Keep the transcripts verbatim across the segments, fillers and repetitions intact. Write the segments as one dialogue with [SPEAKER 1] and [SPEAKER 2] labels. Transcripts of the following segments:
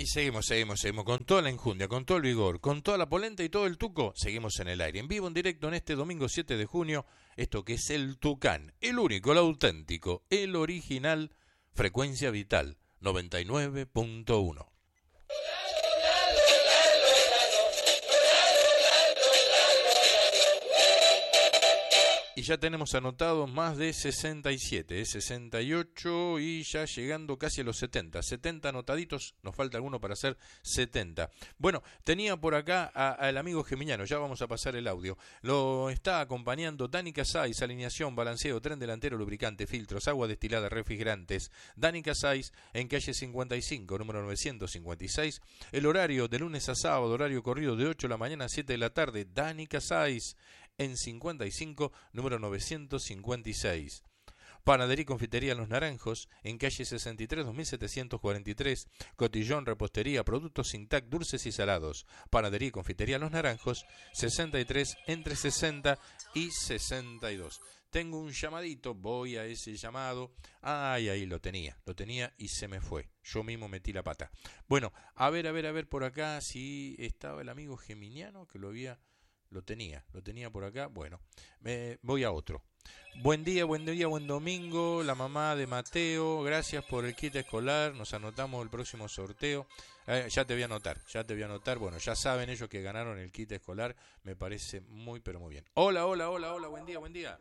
[SPEAKER 1] Y seguimos, seguimos, seguimos con toda la enjundia, con todo el vigor, con toda la polenta y todo el tuco. Seguimos en el aire, en vivo, en directo, en este domingo siete de junio. Esto que es el Tucán, el único, el auténtico, el original, Frecuencia Vital, noventa y nueve punto uno. Y ya tenemos anotados más de sesenta y siete, ¿eh? sesenta y ocho y ya llegando casi a los setenta. setenta anotaditos, nos falta alguno para hacer setenta. Bueno, tenía por acá al amigo Geminiano, ya vamos a pasar el audio. Lo está acompañando Dani Casais, alineación, balanceo, tren delantero, lubricante, filtros, agua destilada, refrigerantes. Dani Casais en calle cincuenta y cinco, número novecientos cincuenta y seis. El horario de lunes a sábado, horario corrido de ocho de la mañana a siete de la tarde. Dani Casais en cincuenta y cinco, número novecientos cincuenta y seis. Panadería y Confitería Los Naranjos, en calle sesenta y tres, dos mil setecientos cuarenta y tres. Cotillón, repostería, productos Sintac, dulces y salados. Panadería y Confitería Los Naranjos, sesenta y tres, entre sesenta y sesenta y dos. Tengo un llamadito, voy a ese llamado. Ay, ahí lo tenía, lo tenía y se me fue. Yo mismo metí la pata. Bueno, a ver, a ver, a ver por acá si estaba el amigo Geminiano, que lo había... Lo tenía, lo tenía por acá. Bueno, me voy a otro. Buen día, buen día, buen domingo. La mamá de Mateo, gracias por el kit escolar. Nos anotamos el próximo sorteo. Eh, ya te voy a anotar, ya te voy a anotar. Bueno, ya saben ellos que ganaron el kit escolar. Me parece muy, pero muy bien. Hola, hola, hola, hola, buen día, buen día.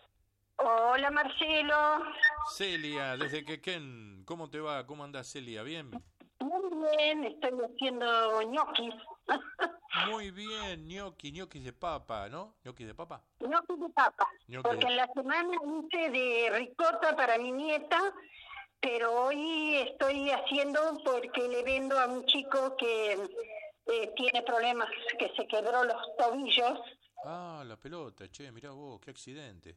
[SPEAKER 2] Hola, Marcelo.
[SPEAKER 1] Celia, desde Quequén, ¿cómo te va? ¿Cómo andás, Celia? ¿Bien?
[SPEAKER 2] Muy bien, estoy haciendo ñoquis.
[SPEAKER 1] Muy bien, ñoqui, ñoquis de papa, ¿no? ¿Ñoquis de papa?
[SPEAKER 2] Ñoquis de papa,
[SPEAKER 1] Ñoquis
[SPEAKER 2] porque
[SPEAKER 1] de...
[SPEAKER 2] en la semana hice de ricota para mi nieta, pero hoy estoy haciendo porque le vendo a un chico que eh, tiene problemas, que se quebró los tobillos.
[SPEAKER 1] Ah, la pelota, che, mirá vos, qué accidente.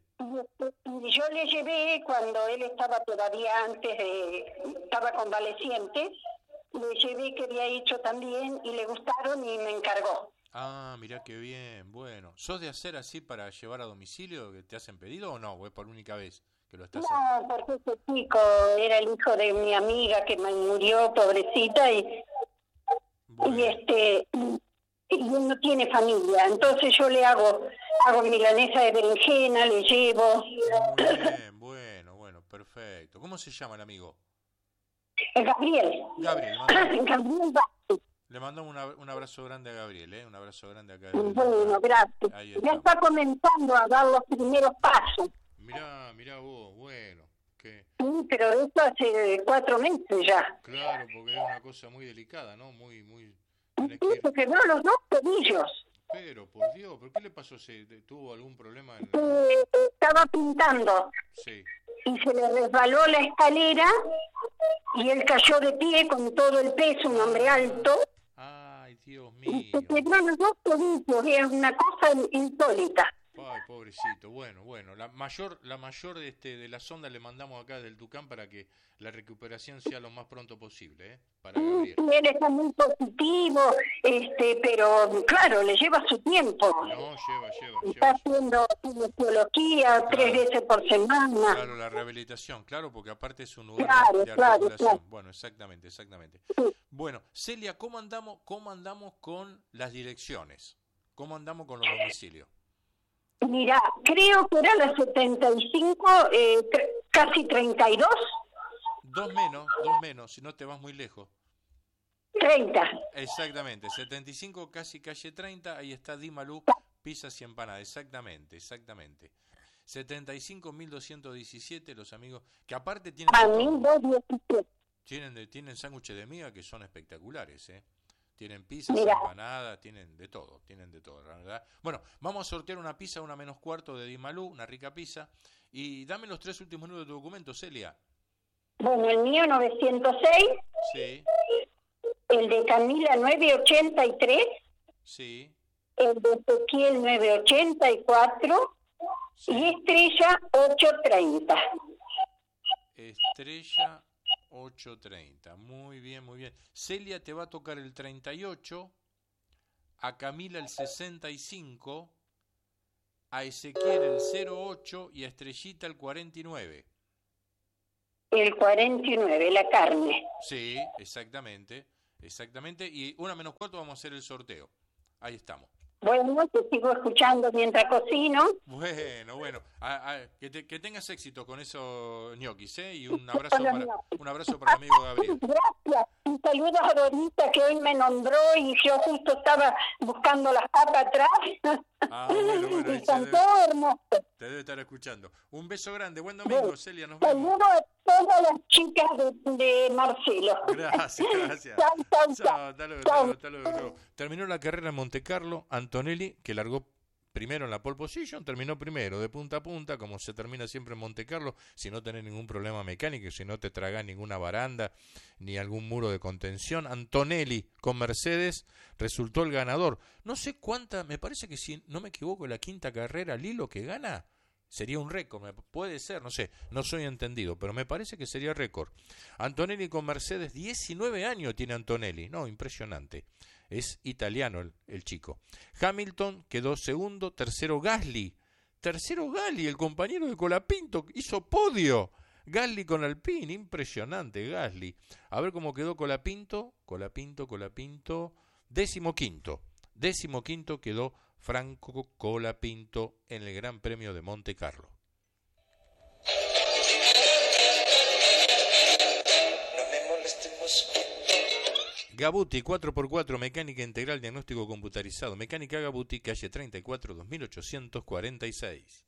[SPEAKER 2] Y yo le llevé cuando él estaba todavía antes de, estaba convaleciente, le llevé que había hecho también y le gustaron y me encargó.
[SPEAKER 1] Ah, mirá qué bien, bueno. ¿Sos de hacer así para llevar a domicilio que te hacen pedido o no? ¿O es por única vez que lo estás haciendo?
[SPEAKER 2] No, porque ese chico era el hijo de mi amiga que me murió, pobrecita, y,
[SPEAKER 1] bueno.
[SPEAKER 2] y este y él no tiene familia, entonces yo le hago hago milanesa de berenjena, le llevo.
[SPEAKER 1] Muy bien, bueno, bueno, perfecto. ¿Cómo se llama el amigo?
[SPEAKER 2] Gabriel.
[SPEAKER 1] Gabriel, mandamos,
[SPEAKER 2] Gabriel
[SPEAKER 1] le mandamos una, un abrazo grande a Gabriel, ¿eh? Un abrazo grande a Gabriel.
[SPEAKER 2] Bueno, gracias. Ya está comenzando a dar los primeros pasos.
[SPEAKER 1] Mirá, mirá vos, bueno. Que...
[SPEAKER 2] Sí, pero eso hace cuatro meses ya.
[SPEAKER 1] Claro, porque es una cosa muy delicada, ¿no? Muy, muy...
[SPEAKER 2] Sí, se quebró los dos tobillos.
[SPEAKER 1] Pero, por Dios, ¿por qué le pasó? ¿Se tuvo algún problema? En...
[SPEAKER 2] Eh, estaba pintando.
[SPEAKER 1] Sí.
[SPEAKER 2] Y se le resbaló la escalera y él cayó de pie con todo el peso, un hombre alto.
[SPEAKER 1] Ay, Dios mío.
[SPEAKER 2] Y se quebró los dos tobillos, es una cosa insólita.
[SPEAKER 1] Ay, pobrecito. Bueno, bueno, la mayor la mayor de este de la sonda le mandamos acá del Tucán para que la recuperación sea lo más pronto posible, ¿eh? Para Gabriel.
[SPEAKER 2] Sí, él está muy positivo, este, pero claro, le lleva su tiempo.
[SPEAKER 1] No, lleva, lleva,
[SPEAKER 2] Está
[SPEAKER 1] lleva.
[SPEAKER 2] haciendo kinesiología claro. tres veces por semana.
[SPEAKER 1] Claro, la rehabilitación, claro, porque aparte es un lugar
[SPEAKER 2] claro,
[SPEAKER 1] de, de
[SPEAKER 2] claro,
[SPEAKER 1] articulación.
[SPEAKER 2] Claro.
[SPEAKER 1] Bueno, exactamente, exactamente.
[SPEAKER 2] Sí.
[SPEAKER 1] Bueno, Celia, ¿cómo andamos, cómo andamos con las direcciones? ¿Cómo andamos con los domicilios?
[SPEAKER 2] Mira, creo que era la setenta y cinco, eh, casi treinta y dos.
[SPEAKER 1] Dos menos, dos menos, si no te vas muy lejos.
[SPEAKER 2] treinta.
[SPEAKER 1] Exactamente, setenta y cinco, casi calle treinta, ahí está Dimalú, pizzas y empanadas, exactamente, exactamente. setenta y cinco mil doscientos diecisiete, los amigos, que aparte tienen...
[SPEAKER 2] A mil doscientos diecisiete.
[SPEAKER 1] Tienen, tienen sándwiches de miga que son espectaculares, ¿eh? Tienen pizzas,
[SPEAKER 2] Mira.
[SPEAKER 1] empanadas, tienen de todo, tienen de todo, la verdad. Bueno, vamos a sortear una pizza, una menos cuarto de Dimalú, una rica pizza. Y dame los tres últimos números de tu documento, Celia.
[SPEAKER 2] Bueno, el mío novecientos seis.
[SPEAKER 1] Sí.
[SPEAKER 2] El de Camila nueve ochenta y tres.
[SPEAKER 1] Sí.
[SPEAKER 2] El de Ezequiel nueve ochenta y cuatro. Sí. Y Estrella ochocientos treinta.
[SPEAKER 1] Estrella ochocientos treinta, muy bien, muy bien. Celia te va a tocar el treinta y ocho, a Camila el sesenta y cinco, a Ezequiel el cero ocho y a Estrellita el cuarenta y nueve.
[SPEAKER 2] El cuarenta y nueve, la carne.
[SPEAKER 1] Sí, exactamente. Exactamente, y una menos cuarto vamos a hacer el sorteo. Ahí estamos.
[SPEAKER 2] Bueno, te sigo escuchando mientras cocino.
[SPEAKER 1] Bueno, bueno, a, a, que, te, que tengas éxito con esos ñoquis, ¿eh? Y un abrazo para un abrazo para el amigo Gabriel.
[SPEAKER 2] Gracias. Un saludo a Dorita, que hoy me nombró y yo justo estaba buscando las papas atrás.
[SPEAKER 1] Ah, bueno, bueno, ahí
[SPEAKER 2] Y son
[SPEAKER 1] debe,
[SPEAKER 2] todos hermosos.
[SPEAKER 1] te debe estar escuchando. Un beso grande, buen domingo, bueno, Celia, nos vemos.
[SPEAKER 2] Saludo a todas las chicas de, de Marcelo.
[SPEAKER 1] Gracias, gracias.
[SPEAKER 2] Chao, chao,
[SPEAKER 1] chao. Hasta luego, hasta luego, hasta luego. Terminó la carrera en Monte Carlo, Antonelli, que largó primero en la pole position, terminó primero, de punta a punta, como se termina siempre en Monte Carlo, si no tenés ningún problema mecánico, si no te tragás ninguna baranda, ni algún muro de contención. Antonelli con Mercedes resultó el ganador. No sé cuánta, me parece que si no me equivoco, la quinta carrera, Lilo, que gana, sería un récord, puede ser, no sé, no soy entendido, pero me parece que sería récord. Antonelli con Mercedes, diecinueve años tiene Antonelli, no, impresionante. Es italiano el, el chico. Hamilton quedó segundo, tercero Gasly. Tercero Gasly, el compañero de Colapinto, hizo podio. Gasly con Alpine, impresionante Gasly. A ver cómo quedó Colapinto. Colapinto, Colapinto. Décimo quinto. Décimo quinto quedó Franco Colapinto en el Gran Premio de Monte Carlo. No me molestemos. Gabuti, cuatro por cuatro, mecánica integral, diagnóstico computarizado. Mecánica Gabuti, calle treinta y cuatro, dos mil ochocientos cuarenta y seis.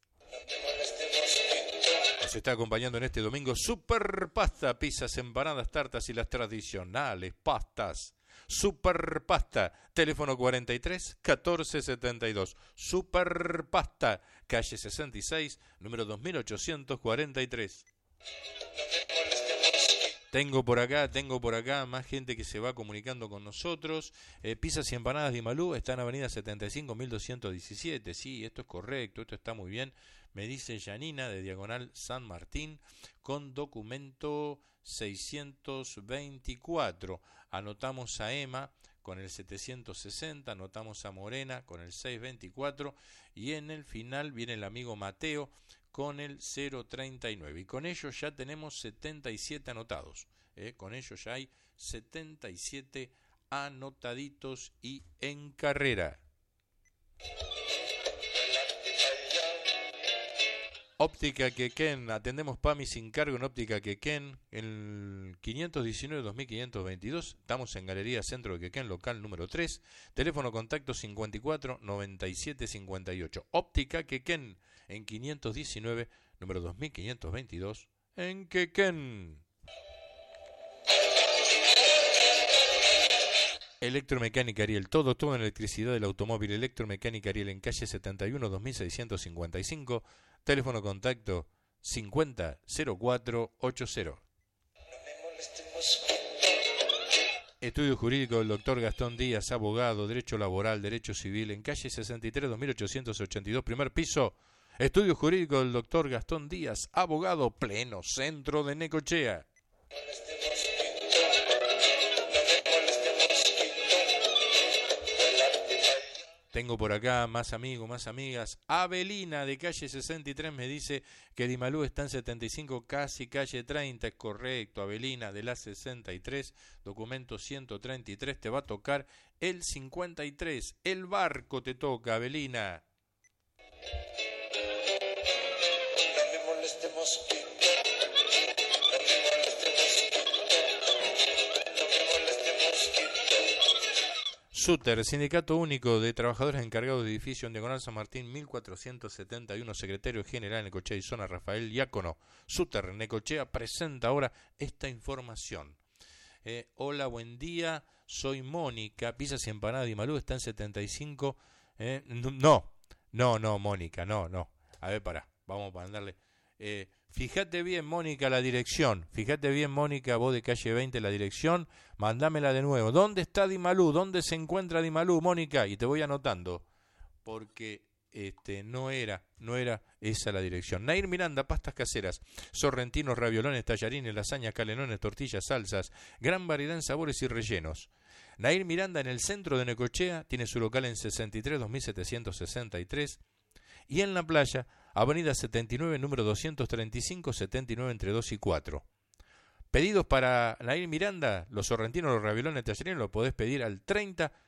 [SPEAKER 1] Nos está acompañando en este domingo Super Pasta, pizzas, empanadas, tartas y las tradicionales pastas. Super Pasta, teléfono cuarenta y tres, catorce setenta y dos. Super Pasta, calle sesenta y seis, número dos mil ochocientos cuarenta y tres. Tengo por acá, tengo por acá más gente que se va comunicando con nosotros. Eh, pizzas y empanadas de Malú está en avenida setenta y cinco, mil doscientos diecisiete. Sí, esto es correcto, esto está muy bien. Me dice Yanina de Diagonal San Martín con documento seiscientos veinticuatro. Anotamos a Emma con el setecientos sesenta, anotamos a Morena con el seiscientos veinticuatro y en el final viene el amigo Mateo con el cero treinta y nueve. Y con ellos ya tenemos setenta y siete anotados. ¿eh? Con ellos ya hay setenta y siete anotaditos y en carrera. Óptica Quequén, atendemos P A M I sin cargo en Óptica Quequén, el quinientos diecinueve dos mil quinientos veintidós, estamos en Galería Centro de Quequén, local número tres, teléfono contacto cincuenta y cuatro noventa y siete cincuenta y ocho. Óptica Quequén, en quinientos diecinueve, número dos mil quinientos veintidós, en Quequén. Electromecánica Ariel, todo, todo en electricidad del automóvil. Electromecánica Ariel en calle setenta y uno, dos mil seiscientos cincuenta y cinco, teléfono contacto cincuenta cero cuatro ochenta. Estudio jurídico del doctor Gastón Díaz, abogado, derecho laboral, derecho civil, en calle sesenta y tres, dos mil ochocientos ochenta y dos, primer piso. Estudio jurídico del doctor Gastón Díaz, abogado, pleno centro de Necochea. Tengo por acá más amigos, más amigas. Avelina de calle sesenta y tres me dice que Di Malú está en setenta y cinco, casi calle treinta. Es correcto, Avelina, de la sesenta y tres, documento ciento treinta y tres. Te va a tocar el cincuenta y tres. El barco te toca, Avelina. No me moleste mosquito. Suter, Sindicato Único de Trabajadores Encargados de Edificio en Diagonal San Martín, mil cuatrocientos setenta y uno, Secretario General Necochea y Zona, Rafael Diácono. Suter, Necochea, presenta ahora esta información. Eh, hola, buen día, soy Mónica, pizzas y empanadas de Malú, está en setenta y cinco. Eh, no, no, no, Mónica, no, no. A ver, pará, vamos a mandarle. Eh, fíjate bien, Mónica, la dirección. Fíjate bien, Mónica, vos de calle veinte, la dirección. Mándamela de nuevo. ¿Dónde está Di Malú? ¿Dónde se encuentra Di Malú, Mónica? Y te voy anotando, porque este no era, no era esa la dirección. Nair Miranda, pastas caseras, sorrentinos, raviolones, tallarines, lasañas, calenones, tortillas, salsas, gran variedad en sabores y rellenos. Nair Miranda, en el centro de Necochea, tiene su local en sesenta y tres, dos mil setecientos sesenta y tres. Y en la playa, avenida setenta y nueve, número doscientos treinta y cinco, setenta y nueve entre dos y cuatro. Pedidos para Nair Miranda, los sorrentinos, los raviolones tallarines, lo podés pedir al treinta